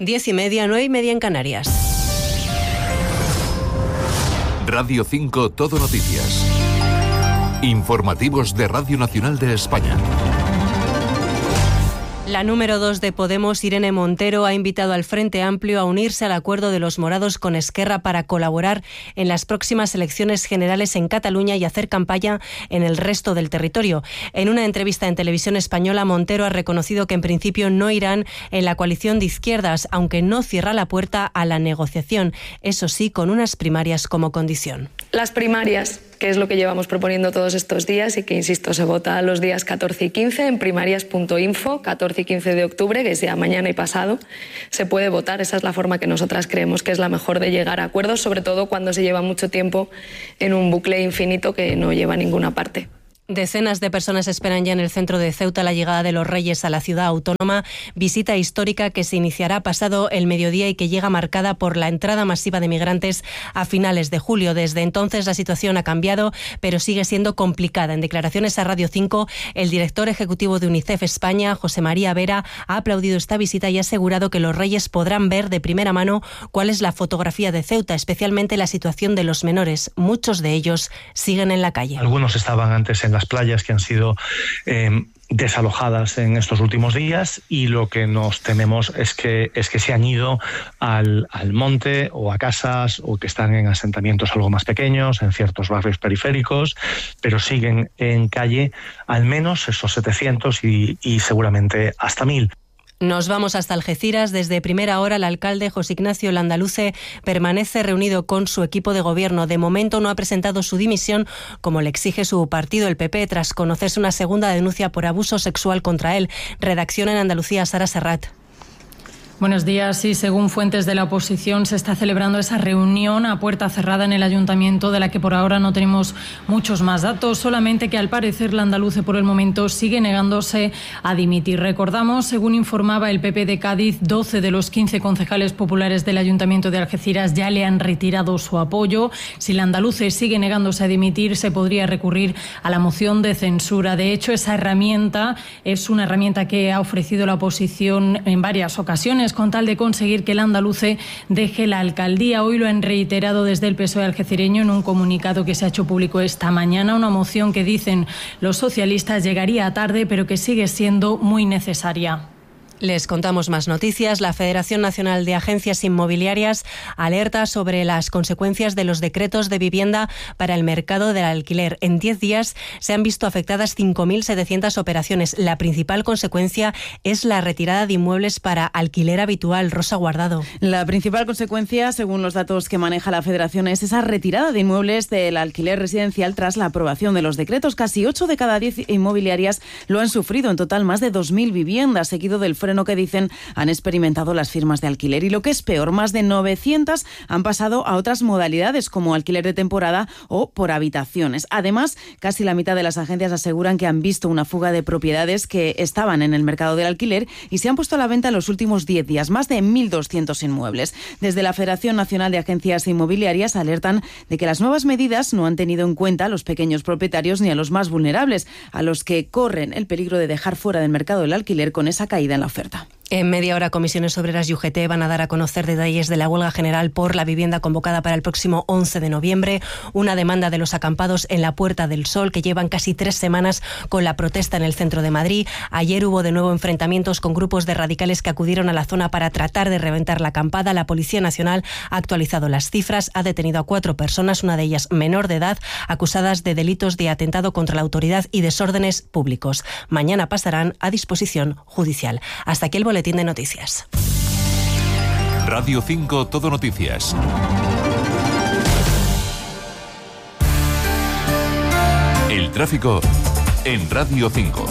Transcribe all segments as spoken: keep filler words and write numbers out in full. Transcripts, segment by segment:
Diez y media, nueve y media en Canarias. Radio cinco Todo Noticias. Informativos de Radio Nacional de España. La número dos de Podemos, Irene Montero, ha invitado al Frente Amplio a unirse al acuerdo de los morados con Esquerra para colaborar en las próximas elecciones generales en Cataluña y hacer campaña en el resto del territorio. En una entrevista en Televisión Española, Montero ha reconocido que en principio no irán en la coalición de izquierdas, aunque no cierra la puerta a la negociación, eso sí, con unas primarias como condición. Las primarias, que es lo que llevamos proponiendo todos estos días y que, insisto, se vota los días catorce y quince en primarias punto info, catorce y quince de octubre, que es ya mañana y pasado, se puede votar. Esa es la forma que nosotras creemos que es la mejor de llegar a acuerdos, sobre todo cuando se lleva mucho tiempo en un bucle infinito que no lleva a ninguna parte. Decenas de personas esperan ya en el centro de Ceuta la llegada de los Reyes a la ciudad autónoma, visita histórica que se iniciará pasado el mediodía y que llega marcada por la entrada masiva de migrantes a finales de julio. Desde entonces la situación ha cambiado, pero sigue siendo complicada. En declaraciones a Radio cinco, el director ejecutivo de UNICEF España, José María Vera, ha aplaudido esta visita y ha asegurado que los Reyes podrán ver de primera mano cuál es la fotografía de Ceuta, especialmente la situación de los menores. Muchos de ellos siguen en la calle. Algunos estaban antes en las playas que han sido eh, desalojadas en estos últimos días, y lo que nos tememos es que es que se han ido al, al monte o a casas, o que están en asentamientos algo más pequeños, en ciertos barrios periféricos, pero siguen en calle al menos esos setecientos y, y seguramente hasta mil. Nos vamos hasta Algeciras. Desde primera hora, el alcalde José Ignacio Landaluce permanece reunido con su equipo de gobierno. De momento no ha presentado su dimisión, como le exige su partido, el P P, tras conocerse una segunda denuncia por abuso sexual contra él. Redacción en Andalucía, Sara Serrat. Buenos días. Sí, según fuentes de la oposición, se está celebrando esa reunión a puerta cerrada en el ayuntamiento, de la que por ahora no tenemos muchos más datos, solamente que al parecer Landaluce por el momento sigue negándose a dimitir. Recordamos, según informaba el P P de Cádiz, doce de los quince concejales populares del ayuntamiento de Algeciras ya le han retirado su apoyo. Si Landaluce sigue negándose a dimitir, se podría recurrir a la moción de censura. De hecho, esa herramienta es una herramienta que ha ofrecido la oposición en varias ocasiones, con tal de conseguir que el Landaluce deje la alcaldía. Hoy lo han reiterado desde el P S O E algecireño en un comunicado que se ha hecho público esta mañana, una moción que, dicen los socialistas, llegaría tarde, pero que sigue siendo muy necesaria. Les contamos más noticias. La Federación Nacional de Agencias Inmobiliarias alerta sobre las consecuencias de los decretos de vivienda para el mercado del alquiler. En diez días se han visto afectadas cinco mil setecientas operaciones. La principal consecuencia es la retirada de inmuebles para alquiler habitual. Rosa Guardado. La principal consecuencia, según los datos que maneja la Federación, es esa retirada de inmuebles del alquiler residencial tras la aprobación de los decretos. Casi ocho de cada diez inmobiliarias lo han sufrido. En total, más de dos mil viviendas, seguido del freno que dicen han experimentado las firmas de alquiler. Y lo que es peor, más de novecientas han pasado a otras modalidades, como alquiler de temporada o por habitaciones. Además, casi la mitad de las agencias aseguran que han visto una fuga de propiedades que estaban en el mercado del alquiler y se han puesto a la venta en los últimos diez días, más de mil doscientos inmuebles. Desde la Federación Nacional de Agencias Inmobiliarias alertan de que las nuevas medidas no han tenido en cuenta a los pequeños propietarios ni a los más vulnerables, a los que corren el peligro de dejar fuera del mercado del alquiler con esa caída en la oferta. En media hora, Comisiones Obreras y U G T van a dar a conocer detalles de la huelga general por la vivienda convocada para el próximo once de noviembre, una demanda de los acampados en la Puerta del Sol, que llevan casi tres semanas con la protesta en el centro de Madrid. Ayer hubo de nuevo enfrentamientos con grupos de radicales que acudieron a la zona para tratar de reventar la acampada. La Policía Nacional ha actualizado las cifras, ha detenido a cuatro personas, una de ellas menor de edad, acusadas de delitos de atentado contra la autoridad y desórdenes públicos. Mañana pasarán a disposición judicial. Hasta aquí el boletín de noticias. Radio cinco Todo Noticias. El tráfico en Radio cinco.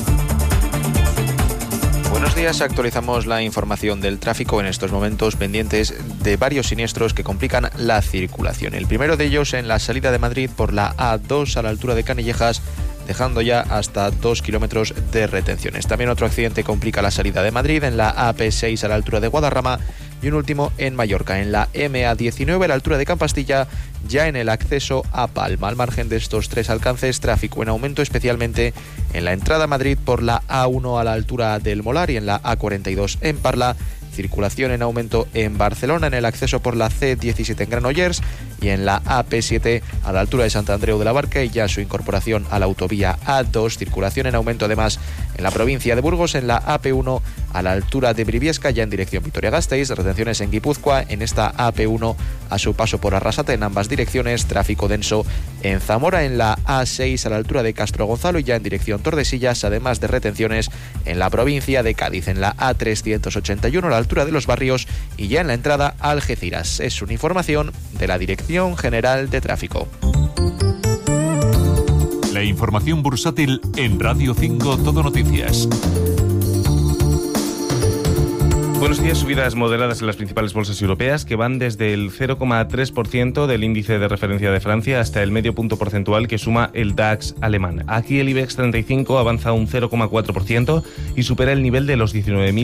Buenos días, actualizamos la información del tráfico en estos momentos pendientes de varios siniestros que complican la circulación. El primero de ellos en la salida de Madrid por la A dos a la altura de Canillejas, dejando ya hasta dos kilómetros de retenciones. También otro accidente complica la salida de Madrid en la A P seis a la altura de Guadarrama y un último en Mallorca, en la M A diecinueve a la altura de Campastilla, ya en el acceso a Palma. Al margen de estos tres alcances, tráfico en aumento especialmente en la entrada a Madrid por la A uno a la altura del Molar y en la A cuarenta y dos en Parla, circulación en aumento en Barcelona, en el acceso por la C diecisiete en Granollers y en la A P siete a la altura de Sant Andreu de la Barca y ya su incorporación a la autovía A dos, circulación en aumento además en la provincia de Burgos, en la A P uno a la altura de Briviesca, ya en dirección Vitoria-Gasteiz, retenciones en Guipúzcoa, en esta A P uno a su paso por Arrasate en ambas direcciones, tráfico denso en Zamora, en la A seis a la altura de Castro Gonzalo y ya en dirección Tordesillas, además de retenciones en la provincia de Cádiz, en la A trescientos ochenta y uno a la altura de Los Barrios y ya en la entrada a Algeciras. Es una información de la Dirección General de Tráfico. La información bursátil en Radio cinco Todo Noticias. Buenos días. Subidas moderadas en las principales bolsas europeas que van desde el cero coma tres por ciento del índice de referencia de Francia hasta el medio punto porcentual que suma el DAX alemán. Aquí el IBEX treinta y cinco avanza un cero coma cuatro por ciento y supera el nivel de los diecinueve mil